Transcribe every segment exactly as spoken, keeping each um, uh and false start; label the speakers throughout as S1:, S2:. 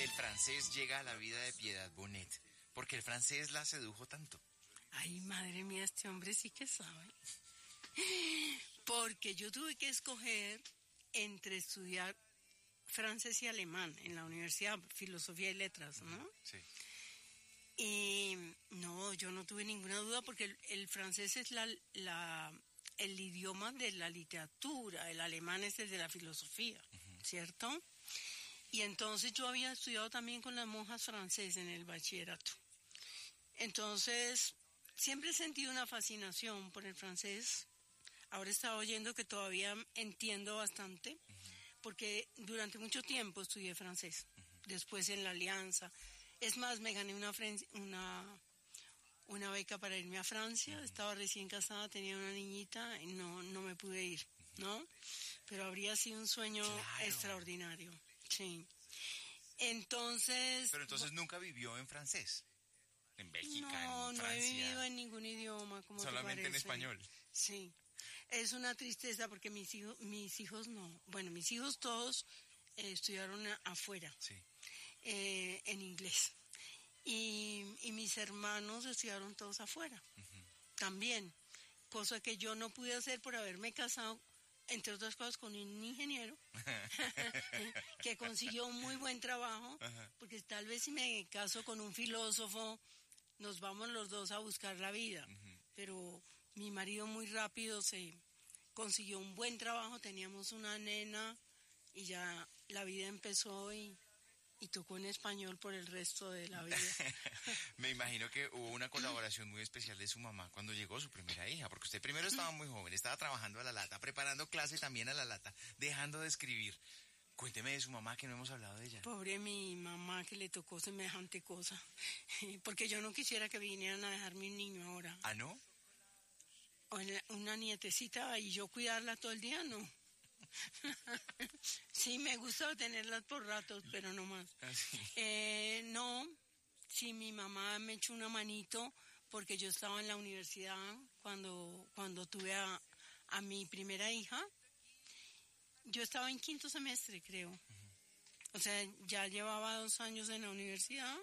S1: el francés llega a la vida de Piedad Bonet? Porque el francés la sedujo tanto.
S2: Ay, madre mía, este hombre sí que sabe. Porque yo tuve que escoger entre estudiar francés y alemán en la universidad, filosofía y letras, ¿no?
S1: Sí.
S2: Y no, yo no tuve ninguna duda porque el, el francés es la, la, el idioma de la literatura, el alemán es el de la filosofía, uh-huh. ¿Cierto? Y entonces yo había estudiado también con las monjas francesas en el bachillerato. Entonces, siempre he sentido una fascinación por el francés. Ahora estaba oyendo que todavía entiendo bastante, uh-huh. Porque durante mucho tiempo estudié francés, uh-huh. Después en la Alianza. Es más, me gané una, una, una beca para irme a Francia, uh-huh. Estaba recién casada, tenía una niñita y no, no me pude ir, uh-huh. ¿No? Pero habría sido un sueño claro. Extraordinario, sí. Entonces...
S1: Pero entonces nunca vivió en francés, en Bélgica,
S2: no,
S1: en Francia.
S2: No, he vivido en ningún idioma, como
S1: solamente en español.
S2: Sí. Es una tristeza porque mis hijos, mis hijos no, bueno, mis hijos todos eh, estudiaron a, afuera,
S1: sí.
S2: eh, en inglés, y, y mis hermanos estudiaron todos afuera, uh-huh. También, cosa que yo no pude hacer por haberme casado, entre otras cosas, con un ingeniero, que consiguió un muy buen trabajo, uh-huh. Porque tal vez si me caso con un filósofo, nos vamos los dos a buscar la vida, uh-huh. Pero... mi marido muy rápido se consiguió un buen trabajo, teníamos una nena y ya la vida empezó y, y tocó en español por el resto de la vida.
S1: Me imagino que hubo una colaboración muy especial de su mamá cuando llegó su primera hija, porque usted primero estaba muy joven, estaba trabajando a la lata, preparando clase también a la lata, dejando de escribir. Cuénteme de su mamá, que no hemos hablado de ella.
S2: Pobre mi mamá que le tocó semejante cosa, porque yo no quisiera que vinieran a dejarme un niño ahora.
S1: ¿Ah, no?
S2: Una nietecita y yo cuidarla todo el día, no. Sí, me gusta tenerlas por ratos, pero no más.
S1: ¿Ah, sí?
S2: eh, no, sí, mi mamá me echó una manito porque yo estaba en la universidad cuando, cuando tuve a, a mi primera hija. Yo estaba en quinto semestre, creo. Uh-huh. O sea, ya llevaba dos años en la universidad,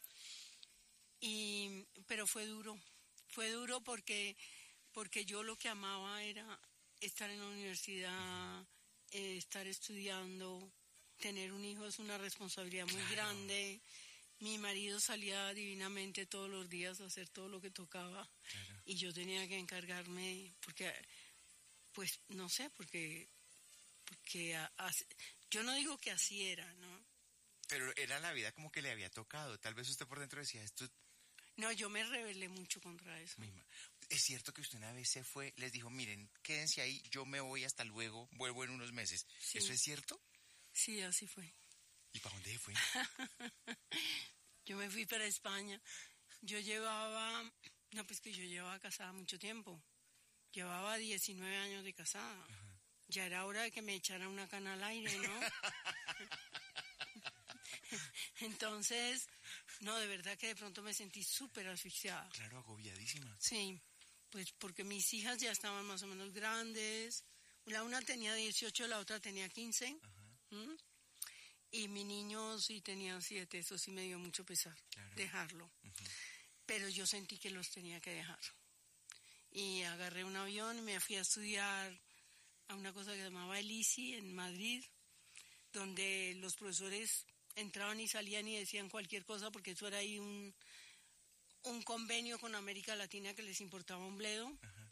S2: y, pero fue duro. Fue duro porque... porque yo lo que amaba era estar en la universidad, uh-huh. eh, estar estudiando, tener un hijo es una responsabilidad muy claro. grande. Mi marido salía divinamente todos los días a hacer todo lo que tocaba, claro. Y yo tenía que encargarme, porque, pues, no sé, porque, porque a, a, yo no digo que así era, ¿no?
S1: Pero era la vida como que le había tocado, tal vez usted por dentro decía, esto...
S2: No, yo me rebelé mucho contra eso.
S1: Misma. Es cierto que usted una vez se fue, les dijo, miren, quédense ahí, yo me voy hasta luego, vuelvo en unos meses. Sí. ¿Eso es cierto?
S2: Sí, así fue.
S1: ¿Y para dónde fue?
S2: Yo me fui para España. Yo llevaba, no, pues que yo llevaba casada mucho tiempo. Llevaba diecinueve años de casada. Ajá. Ya era hora de que me echara una cana al aire, ¿no? Entonces, no, de verdad que de pronto me sentí súper asfixiada.
S1: Claro, agobiadísima.
S2: Sí, pues porque mis hijas ya estaban más o menos grandes. La una tenía dieciocho, la otra tenía quince. Ajá. ¿Mm? Y mi niño sí tenía siete, eso sí me dio mucho pesar, claro. Dejarlo. Uh-huh. Pero yo sentí que los tenía que dejar. Y agarré un avión y me fui a estudiar a una cosa que se llamaba el I C I en Madrid, donde los profesores entraban y salían y decían cualquier cosa, porque eso era ahí un, un convenio con América Latina que les importaba un bledo. Uh-huh.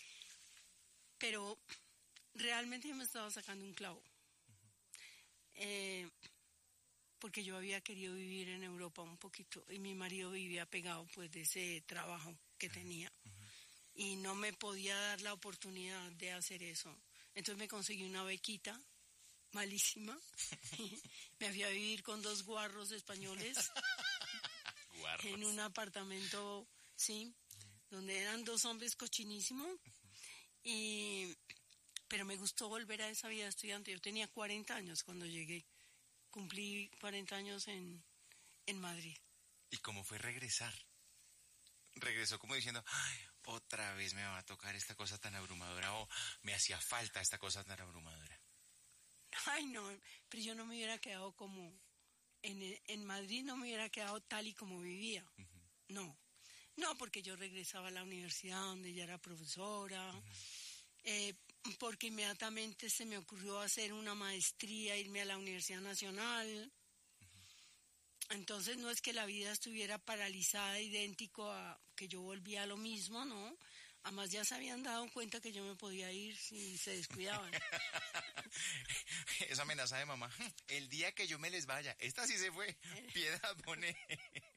S2: Pero realmente yo me estaba sacando un clavo. Uh-huh. Eh, porque yo había querido vivir en Europa un poquito, y mi marido vivía pegado pues de ese trabajo que uh-huh. tenía. Uh-huh. Y no me podía dar la oportunidad de hacer eso. Entonces me conseguí una bequita malísima. Me fui a vivir con dos guarros españoles. Guarros. En un apartamento, sí, uh-huh. donde eran dos hombres cochinísimos. Uh-huh. Y pero me gustó volver a esa vida de estudiante. Yo tenía cuarenta años cuando llegué. Cumplí cuarenta años en, en Madrid.
S1: ¿Y cómo fue regresar? Regresó como diciendo, ay, otra vez me va a tocar esta cosa tan abrumadora, o me hacía falta esta cosa tan abrumadora.
S2: Ay, no, pero yo no me hubiera quedado como, en, en Madrid no me hubiera quedado tal y como vivía. Uh-huh. No, no, porque yo regresaba a la universidad donde ya era profesora, uh-huh. eh, porque inmediatamente se me ocurrió hacer una maestría, irme a la Universidad Nacional. Uh-huh. Entonces no es que la vida estuviera paralizada, idéntico a que yo volvía a lo mismo, ¿no? Además ya se habían dado cuenta que yo me podía ir si se descuidaban.
S1: Esa amenaza de mamá, el día que yo me les vaya, esta sí se fue, piedad pone.